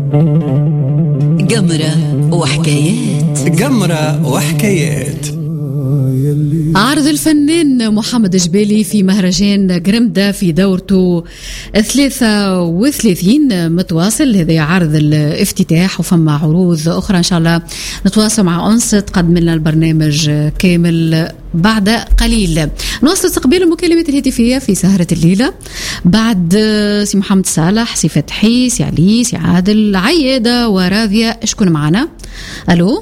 قمرة وحكايات. قمرة وحكايات. عرض الفنان محمد جبالي في مهرجان قرمدة في دورته 33 متواصل. هذا عرض الافتتاح وفما عروض أخرى إن شاء الله نتواصل مع أنصت تقدم لنا البرنامج كامل بعد قليل. نواصل استقبال المكالمات الهاتفية في سهرة الليلة بعد سي محمد صالح، سي فتحي، سي علي، سي عادل، عيادة وراضية. شكون معنا؟ ألو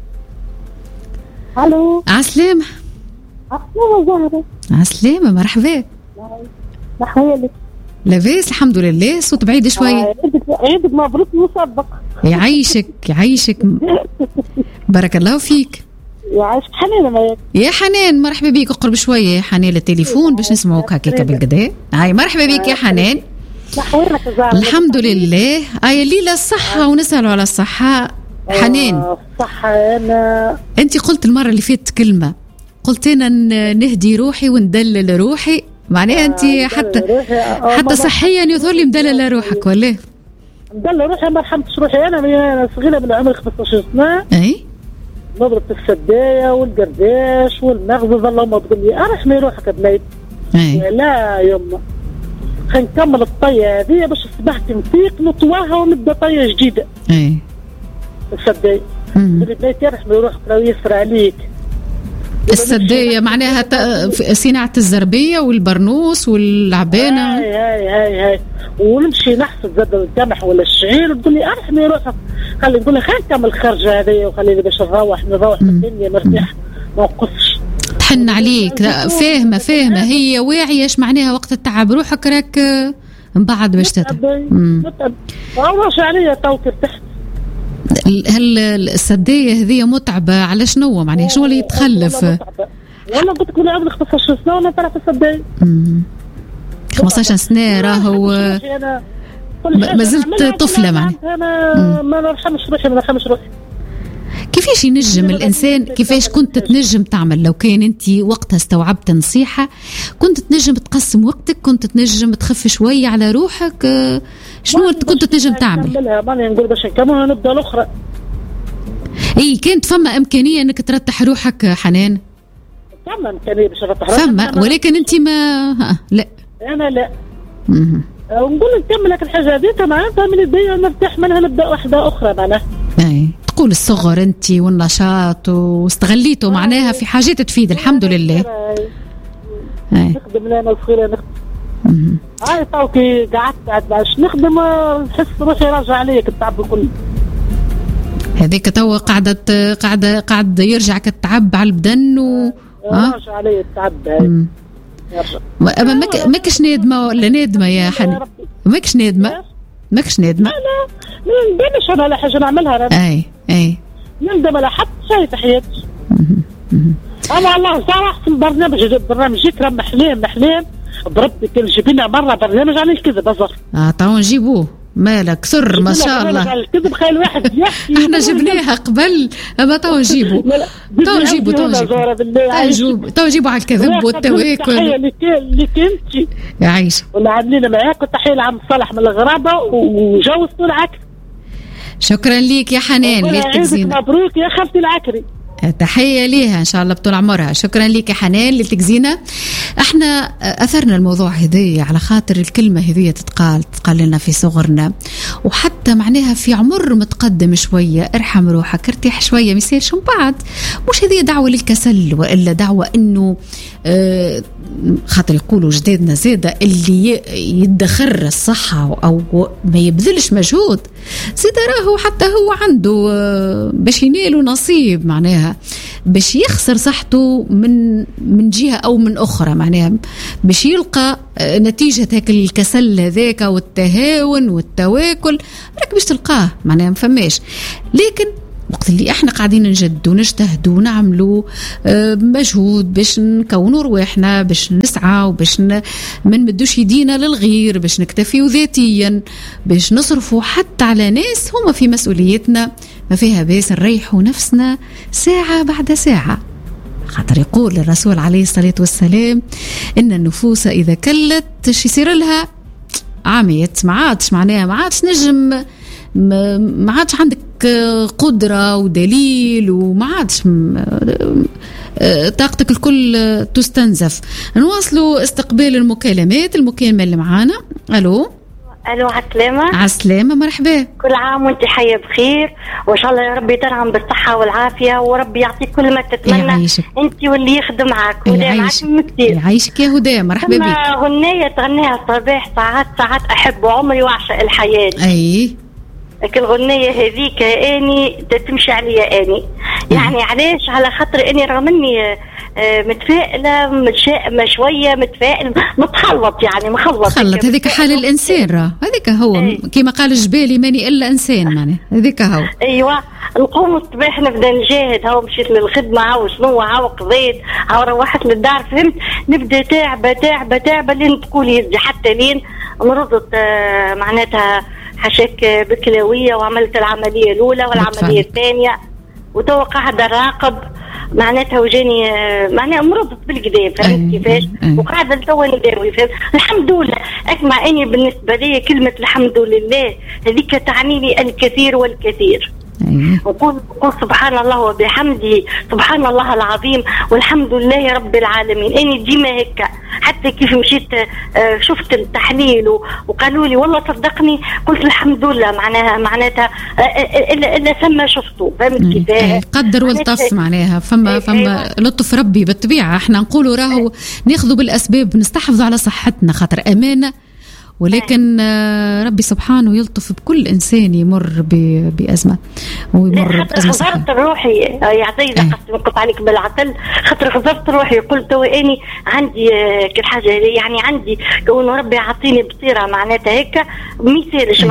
الو. عسلامة. عسلامة زهرة. عسلامة، مرحبا. نحوالك؟ لاباس الحمد لله. صوت بعيد شوي. عيدك مبروك مسبق. يعيشك يعيشك. بارك الله فيك. يعيشك حنان معاك. يا حنان مرحبا بيك. اقرب شوية يا حنان التليفون باش نسمعوك هكاك بالقدا. هاي مرحبا بيك يا حنان. نحوالك زهرة؟ الحمد لله. هاي الليلة الصحة ونسألوا على الصحة. حنان صح. أنا أنت قلت المرة اللي فاتت كلمة، قلت أنا نهدي روحي وندلل روحي، معناها أنت حتى صحيا يظهر لي مدللة روحك ولا؟ مدللة روحي ما رحمتش روحي. أنا صغيرة من عمري 15 سنة. أي نضرب في السداية والقرداش والمغزز. اللهم تقول لي أرحمي روحك يا بنيت. لا يما خلينا نكمل الطية هذه باش صبحت نفيق نطواها ونبدا طية جديدة. أي السداية اللي بنيتي رحمي روحك لو يسر عليك. السداية معناها صناعة الزربية والبرنوس والعبانة. هاي ونمشي نحصد زاد القمح ولا الشعير وتقول لي ارحمي روحك. خلي نقول لها خلينا نكمل الخرجة هذه وخليني باش نروح في الدنيا مرتاح ما نقصش. تحن عليك. فاهمة هي واعية ايش معناها وقت التعب روحك راك من بعد باش تتعب. نتعب واش عليا تو ارتحت. هل السداية هذه متعبة على شنو معناها؟ شنو اللي يتخلف؟ والله قلت لك من عمري 15 سنة وانا طلعت السداية. 15 سنة راهو ما زلت طفلة معناها. انا ما نرحمش روحي. كيفاش ينجم الإنسان؟ كيفاش كنت تنجم تعمل لو كان أنت وقتها استوعبت نصيحة؟ كنت تنجم تقسم وقتك؟ كنت تنجم تخف شوية على روحك؟ شنو كنت تنجم تعمل؟ ماني نقول باش نكمل نبدأ الأخرى. إيه كانت فما إمكانية أنك ترتاح روحك حنان؟ فما إمكانية باش نرتاح روحك فما، ولكن أنت ما لا. أنا لا. ونقول نكمل لك الحاجة هذه معناتها من البداية نرتاح منها نبدأ واحدة أخرى معناها. أي تقول الصغر أنت والنشاط واستغليته معناها في حاجات تفيد. الحمد لله. نخدم أنا صغيرة نخدم. هاي طوكي قعدت باش نخدم نحس روحي راجع عليك التعب الكل. هذيك تو قاعد يرجعك التعب على البدن راجع علي التعب. هاي أما ماكش نادمة ولا نادمة يا حنان؟ ماكش نادمة؟ لا ما ندمش أنا على حاجة نعملها. أي نندم على حتى شيء في حياتي. أما الله صراحة في البرنامج يكرم محلين بربي كان جبنا مرة برنامج عن الكذب أزر. تو نجيبوه مالك سر ما شاء الله. الكذب خير واحد يحكي. احنا جبناها قبل اما تو نجيبو على الكذب والتواكل. اللي كنتي يعيش ولا عاملين معاك. وتحية لعم صالح من الغرابة وجوزته العكري. شكرا ليك يا حنان. مبروك يا خالتي العكري. تحية ليها إن شاء الله بطول عمرها. شكرا لك يا حنان لتكزينا. احنا أثرنا الموضوع هذي على خاطر الكلمة هذي تتقال لنا في صغرنا وحتى معناها في عمر متقدم شوية. ارحم روحك ارتاح شوية مثالش من بعد. مش هذه دعوة للكسل وإلا دعوة إنه خاطر يقولوا جدادنا زادة اللي يدخر الصحة أو ما يبذلش مجهود زادة راهو حتى هو عنده باش يناله نصيب معناها باش يخسر صحته من جهة أو من أخرى معناها باش يلقى نتيجة هيك الكسل هذاك والتهاون والتواكل راك باش تلقاه معناها مفهماش. لكن وقت اللي احنا قاعدين نجد ونجتهد ونعملوا مجهود باش نكونوا رواحنا باش نسعى وباش ما نمدوش يدينا للغير باش نكتفيوا ذاتيا باش نصرفوا حتى على ناس هما في مسؤوليتنا ما فيها باس نريحوا نفسنا ساعة بعد ساعة. خاطر يقول الرسول عليه الصلاة والسلام إن النفوس إذا كلت يصير لها عميت ما عادش نجم ما عادش عندك قدرة ودليل، وما عادش طاقتك الكل تستنزف. نواصلوا استقبال المكالمات. المكالمة اللي معانا. الو عسلامة. عسلامة، مرحبا. كل عام وانت حية بخير، وان شاء الله يا ربي ترعم بالصحة والعافية، وربي يعطيك كل ما تتمنى انت واللي يخدم معك. هدى معك كثير. يعيشك يا هدى، مرحبا بك. غنية تغنيها الصباح ساعات أحب عمري وأعشق الحياة. أي لكن الغنية هذيك اني تمشي عليا اني يعني علاش؟ على خاطر اني رغم اني متفائلة متشائمة شوية، متفائل متخلط، يعني مخلط. هذيك حال الإنسان، راه هذيك هو كما قال الجبالي ماني إلا إنسان، يعني هذيك هو. أيوة، نقوم الصباح نبدأ نجاهد، هاو مشيت للخدمة، هاو شنو، هاو قضيت، هاو روحت للدار، فهمت؟ نبدأ تعبة لين تقول يزي، حتى لين مرضت معناتها حشاك بكلوية، وعملت العملية الأولى والعملية الثانية، وتوا قاعدة راقب معناتها، وجاني معناها مرضت بالكدا، فهمت كيفاش؟ وقاعدة توا نداوي، فهمت؟ الحمد لله. أسمع أني بالنسبة لي كلمة الحمد لله هذيك تعني لي الكثير والكثير. وقول سبحان الله وبحمده، سبحان الله العظيم، والحمد لله رب العالمين. اني ديما هيك، حتى كيف مشيت شفت التحليل وقالوا لي والله صدقني، قلت الحمد لله، معناتها الا ثم شفته، فهمت كيف؟ قدر والطف، معناها فما لطف ربي بالطبيعه. احنا نقولوا راهو ناخذوا بالاسباب، نستحفظوا على صحتنا خاطر امانه، ولكن ربي سبحانه يلطف بكل إنسان يمر بأزمة ويمر بأزمة صحية. خسرت روحي يا عزيزة، قصدي نقطع عليك بالعطل، خاطر خسرت روحي، قلت وإني عندي كل حاجة، يعني عندي كون ربي عطيني بصيرة معناتها هيك مثالش،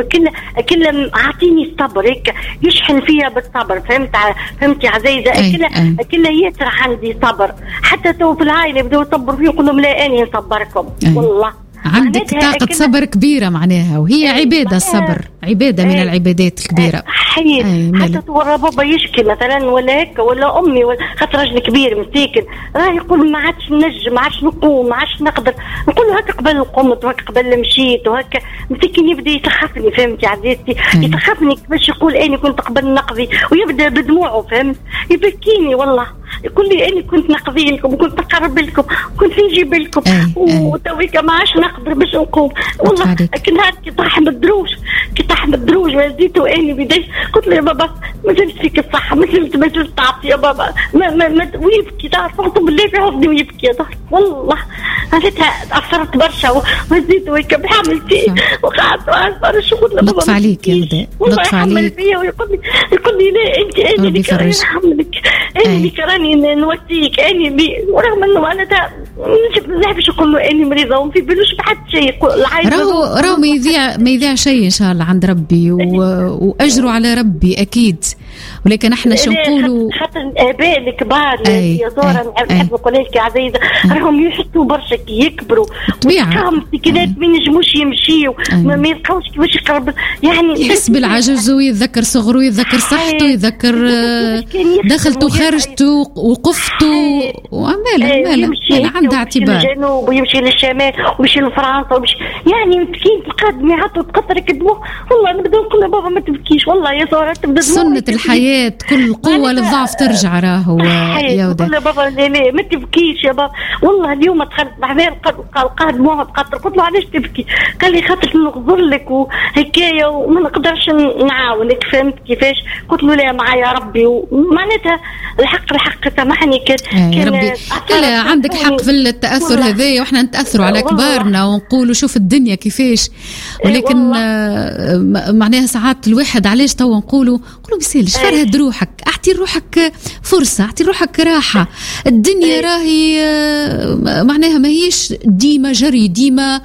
كل عطيني الصبر هيك، يشحن فيها بالصبر، فهمت يا عزيزة؟ كل ياسر عندي صبر، حتى تو في العائلة بدأوا يصبروا فيه، يقولوا لا أني نصبركم. والله عندك طاقة صبر كبيرة معناها، وهي عبادة، الصبر عبادة من العبادات الكبيرة. حتى تورى بابا يشكي مثلا ولا هيك، ولا أمي، خاطر راجل كبير مساكن راه يقول ما عادش نجم، ما عادش نقوم، ما عادش نقدر، نقول له هكا قبل قمت وهكا قبل مشيت وهكا، مساكن يبدا يسخفني، فهمت يا عزيزتي؟ يسخفني كيفاش يقول اني كنت قبل نقضي، ويبدا بدموعه، فهمت؟ يبكيني والله، يقول لي اني كنت نقضي لكم، وكنت نقرب لكم، وكنت نجيب لكم، وتويك ما عادش نقدر باش نقوم. والله كل نهار كي طاح من الدروج وزيتو اني بداية، قلت له يا بابا ما زلت فيك الصحة، ما زلت تعطي يا بابا، ما ويبكي، تعرف بالله في حضني ويبكي يا ضهر. والله خليتها تأثرت برشا، وزيتو هيك بحمل فيه، وقعدت أصبر الشغل. لطف عليك يا ودي، لطف عليك. يقول لي لا انت اللي كراني نحملك، اني اللي كراني نوصيك، اني اللي، ورغم انه انا نحبش نقول له اني مريضه وما في بالوش بحد شيء. راهو ما يذيع شيء ان شاء الله عند ربي، واجروا على ربي اكيد، ولكن احنا شو نقولوا خاطر الاباء الكبار يا زوره، نحب نقول لك يا عزيزه، راهم يحسوا برشا كي يكبروا طبيعه، مسكينات ما ينجموش يمشيو، ما يلقاوش كيفاش يقرب، يعني يحس بالعجز، ويتذكر صغره، ويتذكر صحته، يتذكر دخلته وخرجته وقفته، وعماله عنده اعتبار، الجنوب ويمشي للشمال ويمشي لفرنسا ويمشي، يعني مسكين تقدم يعطوا تقطرك دموع. والله نبدا نقول له بابا ما تبكيش، والله يا زهره تبدا سنة الحياة، كل قوة للضعف ترجع، راهو يا ودي. قل له بابا لا ما تبكيش يا بابا، والله اليوم دخلت بعدين قال دموعه تقطر، قلت له علاش تبكي؟ قال لي خاطر نغفر لك وهكايا وما نقدرش نعاونك، فهمت كيفاش؟ قلت له لا معايا ربي، ومعناتها الحق سامحني كان ربي. لا عندك حق في التأثر هذايا، واحنا نتأثروا على كبارنا ونقولوا شوف الدنيا كيفاش، ولكن معناها ساعات الواحد علاش توا نقولوا بيسالش، فرهد روحك، اعطي روحك فرصة، اعطي روحك راحة. الدنيا راهي معناها ما هيش ديما جري، ديما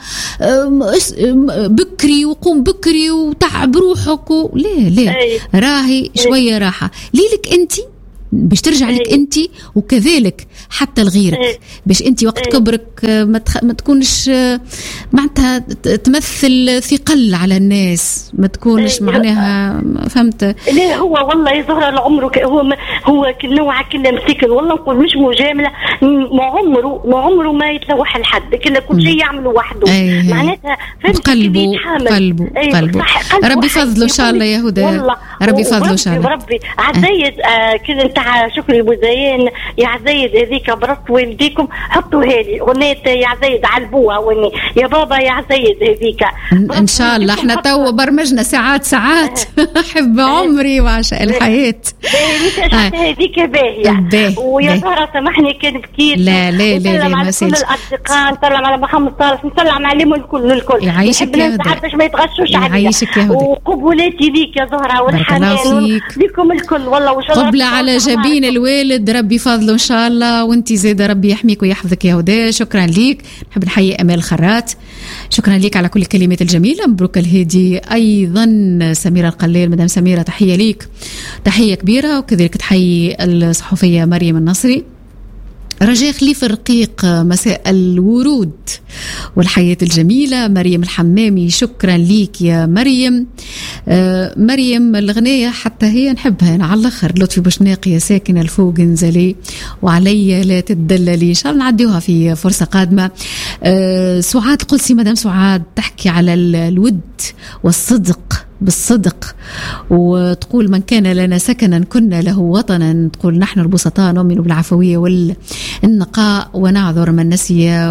بكري وقوم بكري وتعب روحك لا راهي شوية راحة ليلك انت، باش ترجع لك انت، وكذلك حتى لغيرك، باش انت وقت كبرك ما تكونش معناتها تمثل ثقل على الناس، ما تكونش معناها فهمت. لا هو والله يظهر العمر هو نوع كله مسكن، والله نقول مش مجامله، ما عمره ما يتلوح لحد، كل شيء يعمله وحده. معناتها قلبه ربي فضله ان شاء الله يا هدى، ربي فضله ان شاء الله. ربي عزيز كذا نتاع شكري بوزيان يا عزيز هذيك برك والديكم حطوا هذه اغنيه يا عزيز علبوها وني يا بابا يا عزيز هذيك ان شاء الله. احنا تو برمجنا ساعات حب عمري وعشاء الحياه هذيك باهيه. ويا ترى سامحني كان بكيت. لا ما سالش. كل الاصدقاء نسلم على محمد صالح، نسلم عليهم الكل يعيشك يا هدى، باش ما يتغشوش عليا. يعيشك يا هدى، وقبولاتي ليك يا زهره والحنان ليكم الكل والله. وان شاء الله قبلة على جبين الوالد، ربي فضله ان شاء الله، وانت زاده ربي يحميك ويحفظك يا هدى. شكرا ليك. نحب نحيي امال خرات، شكرا ليك على كل الكلمات الجميله. مبروك الهادي ايضا سميره القلال، مدام سميره تحيه ليك، تحيه كبيره. وكذلك تحيي الصحفيه مريم النصري. رجاء خليف الرقيق، مساء الورود والحياة الجميلة. مريم الحمامي شكرا ليك يا مريم. مريم الغنية حتى هي نحبها أنا على الآخر. لطفي بوشناقي يا ساكنة الفوق انزلي وعلي لا تدللي، إن شاء الله نعديوها في فرصة قادمة. سعاد قلسي، مدام سعاد تحكي على الود والصدق بالصدق، وتقول من كان لنا سكنا كنا له وطنا. تقول نحن البسطاء نؤمن بالعفوية والنقاء ونعذر من نسي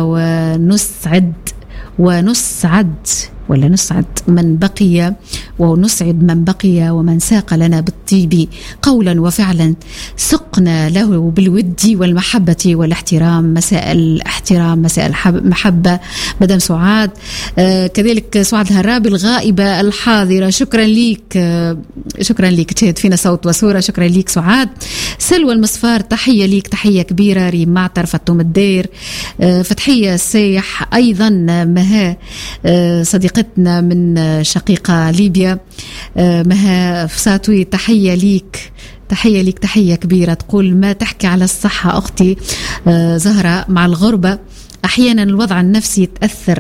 ونسعد من بقي، ونسعد من بقي، ومن ساق لنا بالطيب قولا وفعلا سقنا له بالود والمحبة والاحترام. مساء الاحترام، مساء المحبة مدام سعاد. كذلك سعاد الهرابي الغائبة الحاضرة، شكرا ليك تشاهد فينا صوت وصورة. شكرا ليك سعاد. سلوى المصفار تحية ليك، تحية كبيرة. ريم معتر، فتوم الدير، فتحية السيح أيضا. مها صديقتنا من شقيقة ليبيا، مها فساتوي، تحية ليك تحية كبيرة. تقول ما تحكي على الصحة أختي زهرة، مع الغربة أحيانا الوضع النفسي يتأثر.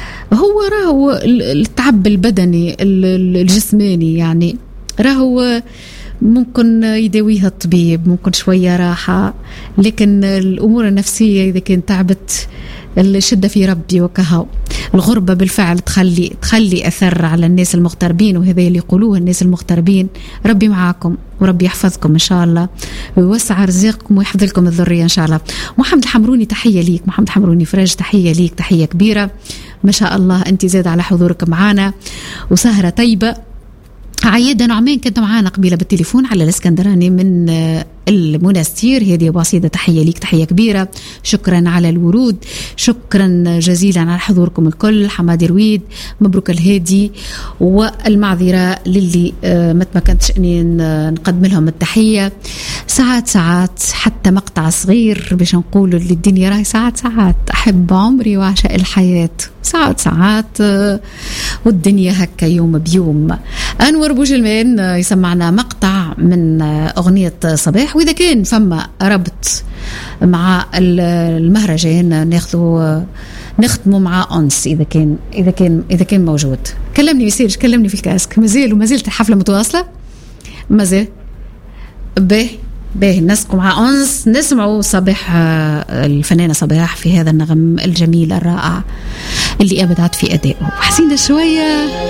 راهو التعب البدني الجسماني يعني راهو ممكن يداويها الطبيب، ممكن شوية راحة، لكن الأمور النفسية إذا كان تعبت الشدة في ربي وكهو. الغربة بالفعل تخلي أثر على الناس المغتربين، وهذا اللي يقولوه الناس المغتربين. ربي معاكم وربي يحفظكم إن شاء الله، ويوسع رزقكم ويحفظ لكم الذرية إن شاء الله. محمد الحمروني تحية ليك، محمد الحمروني فرج تحية ليك، تحية كبيرة. ما شاء الله أنت زاد على حضورك معنا. وسهرة طيبة. عيادة نعمان كنت معانا قبيلة بالتليفون على الاسكندراني من المنستير، هذه أبو عصيدة تحية ليك، تحية كبيرة. شكرا على الورود، شكرا جزيلا على حضوركم الكل. حمادي رويد، مبروك الهادي، والمعذرة للي ما تمكنتش أني نقدم لهم التحية. ساعات حتى مقطع صغير باش نقول للدنيا راهي ساعات أحب عمري وعشاء الحياة، ساعات والدنيا هكا يوم بيوم. أنور بوجلمان يسمعنا مقطع من أغنية صباح. وإذا كان فما ربط مع المهرجان نختموا مع أنس إذا كان موجود. كلمني مسيرج، كلمني في الكاسك. ما زلت الحفلة متواصلة، ما زال باهي نسقوا مع أنس، نسمعوا صباح الفنانة صباح في هذا النغم الجميل الرائع اللي أبدعت في أدائه. وحسينا شوية